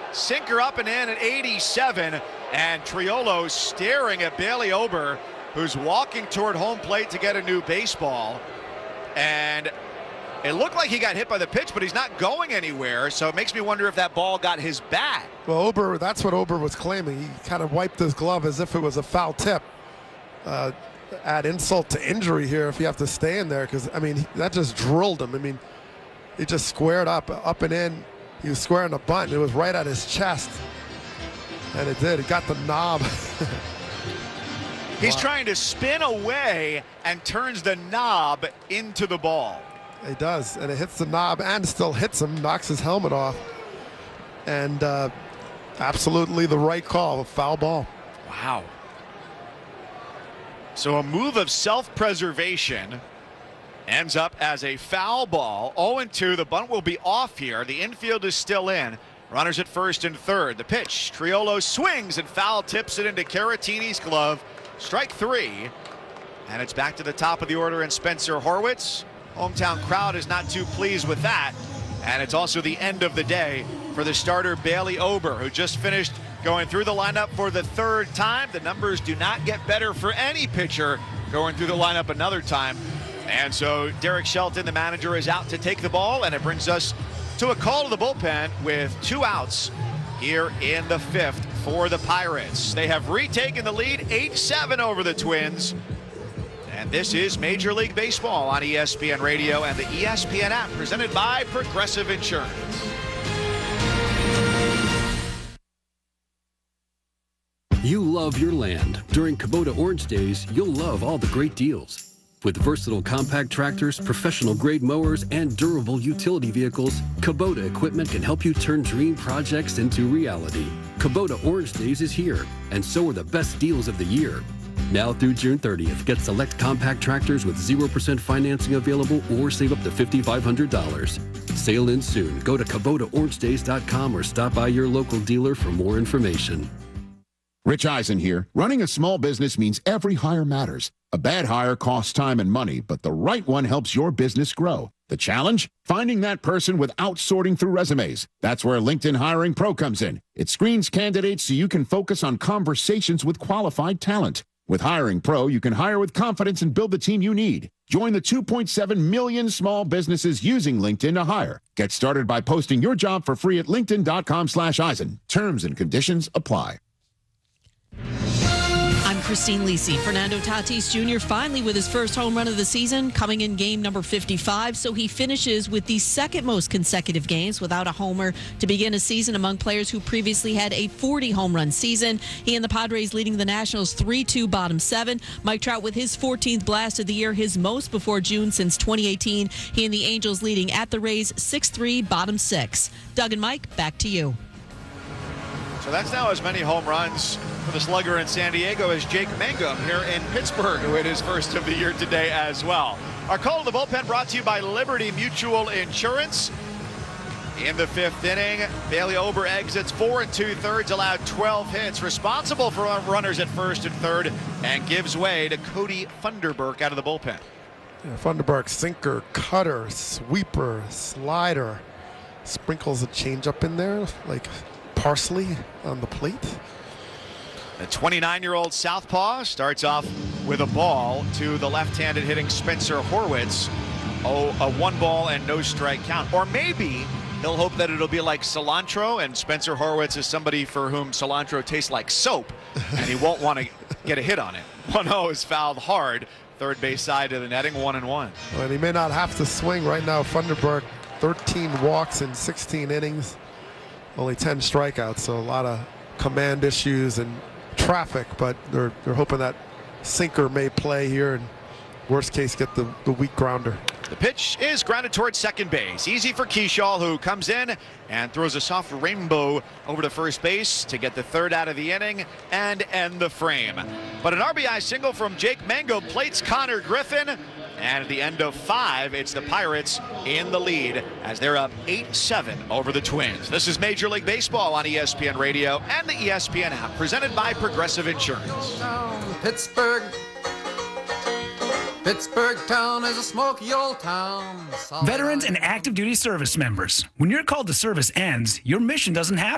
Sinker up and in at 87, and Triolo staring at Bailey Ober, who's walking toward home plate to get a new baseball. And it looked like he got hit by the pitch, but he's not going anywhere, so it makes me wonder if that ball got his bat. Well, Ober, that's what Ober was claiming. He kind of wiped his glove as if it was a foul tip. Add insult to injury here if you have to stay in there, because, I mean, that just drilled him. I mean, he just squared up and in. He was squaring the bunt. It was right at his chest. And it did. It got the knob. He's trying to spin away and turns the knob into the ball. He does. And it hits the knob and still hits him, knocks his helmet off. And absolutely the right call, a foul ball. Wow. So a move of self-preservation ends up as a foul ball. 0-2. The bunt will be off here. The infield is still in. Runners at first and third. The pitch. Triolo swings and foul tips it into Caratini's glove. Strike three. And it's back to the top of the order in Spencer Horwitz. Hometown crowd is not too pleased with that. And it's also the end of the day for the starter Bailey Ober, who just finished going through the lineup for the third time. The numbers do not get better for any pitcher going through the lineup another time. And so Derek Shelton, the manager, is out to take the ball, and it brings us to a call to the bullpen with 2 outs here in the 5th for the Pirates. They have retaken the lead 8-7 over the Twins. And this is Major League Baseball on ESPN Radio and the ESPN app, presented by Progressive Insurance. You love your land. During Kubota Orange Days, you'll love all the great deals. With versatile compact tractors, professional-grade mowers, and durable utility vehicles, Kubota equipment can help you turn dream projects into reality. Kubota Orange Days is here, and so are the best deals of the year. Now through June 30th, get select compact tractors with 0% financing available or save up to $5,500. Sale ends soon. Go to KubotaOrangeDays.com or stop by your local dealer for more information. Rich Eisen here. Running a small business means every hire matters. A bad hire costs time and money, but the right one helps your business grow. The challenge? Finding that person without sorting through resumes. That's where LinkedIn Hiring Pro comes in. It screens candidates so you can focus on conversations with qualified talent. With Hiring Pro, you can hire with confidence and build the team you need. Join the 2.7 million small businesses using LinkedIn to hire. Get started by posting your job for free at linkedin.com/Eisen. Terms and conditions apply. I'm Christine Lisi. Fernando Tatis Jr. finally with his first home run of the season, coming in game number 55. So he finishes with the second most consecutive games without a homer to begin a season among players who previously had a 40 home run season. He and the Padres leading the Nationals 3-2 bottom 7. Mike Trout with his 14th blast of the year, his most before June since 2018. He and the Angels leading at the Rays 6-3 bottom 6. Doug and Mike, back to you. So that's now as many home runs for the slugger in San Diego as Jake Mangum here in Pittsburgh, who hit his first of the year today as well. Our call to the bullpen brought to you by Liberty Mutual Insurance. In the 5th inning, Bailey Ober exits 4 2/3, allowed 12 hits, responsible for runners at first and third, and gives way to Cody Funderburk out of the bullpen. Yeah, Funderburk, sinker, cutter, sweeper, slider, sprinkles a changeup in there like parsley on the plate. The 29-year-old southpaw starts off with a ball to the left-handed hitting Spencer Horwitz. Oh, a 1-ball and no strike count. Or maybe he'll hope that it'll be like cilantro, and Spencer Horwitz is somebody for whom cilantro tastes like soap, and he won't want to get a hit on it. 1-0 is fouled hard. Third base side of the netting, 1-1. Well, and he may not have to swing right now. Funderburk, 13 walks in 16 innings. Only 10 strikeouts, so a lot of command issues and traffic, but they're hoping that sinker may play here and worst case get the weak grounder. The pitch is grounded towards second base. Easy for Keyshaw, who comes in and throws a soft rainbow over to first base to get the third out of the inning and end the frame. But an RBI single from Jake Mangum plates Connor Griffin. And at the end of 5, it's the Pirates in the lead as they're up 8-7 over the Twins. This is Major League Baseball on ESPN Radio and the ESPN app, presented by Progressive Insurance. Pittsburgh town is a smoky old town. Veterans and active duty service members, when your call to service ends, your mission doesn't have